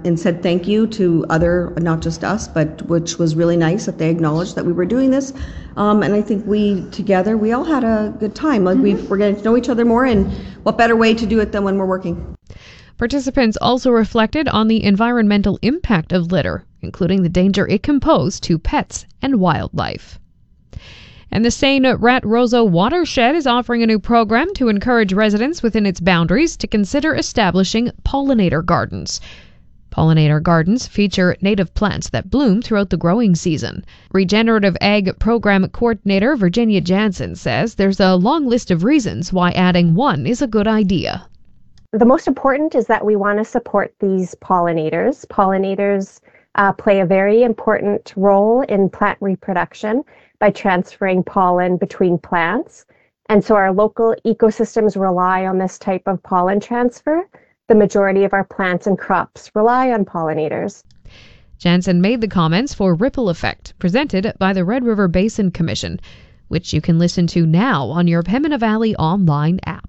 and said thank you to other, not just us, but which was really nice that they acknowledged that we were doing this. And I think we all had a good time. Like we're getting to know each other more, and what better way to do it than when we're working. Participants also reflected on the environmental impact of litter, including the danger it can pose to pets and wildlife. And the Seine Rat Roseau watershed is offering a new program to encourage residents within its boundaries to consider establishing pollinator gardens. Pollinator gardens feature native plants that bloom throughout the growing season. Regenerative Ag Program Coordinator Virginia Jansen says there's a long list of reasons why adding one is a good idea. The most important is that we want to support these pollinators. Pollinators play a very important role in plant reproduction by transferring pollen between plants. And so our local ecosystems rely on this type of pollen transfer. The majority of our plants and crops rely on pollinators. Jansen made the comments for Ripple Effect, presented by the Red River Basin Commission, which you can listen to now on your Pembina Valley online app.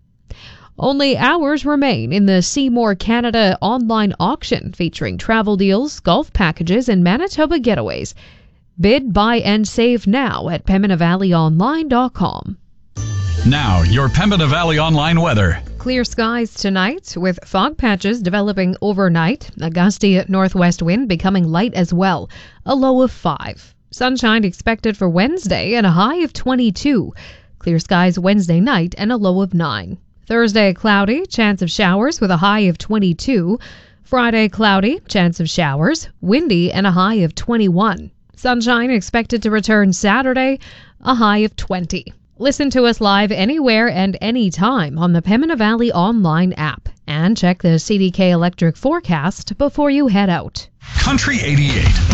Only hours remain in the Seymour Canada online auction featuring travel deals, golf packages, and Manitoba getaways. Bid, buy, and save now at PembinaValleyOnline.com. Now, your Pembina Valley Online weather. Clear skies tonight with fog patches developing overnight. A gusty northwest wind becoming light as well. A low of 5. Sunshine expected for Wednesday and a high of 22. Clear skies Wednesday night and a low of 9. Thursday, cloudy, chance of showers with a high of 22. Friday, cloudy, chance of showers, windy, and a high of 21. Sunshine expected to return Saturday, a high of 20. Listen to us live anywhere and anytime on the Pembina Valley online app. And check the CDK Electric forecast before you head out. Country 88.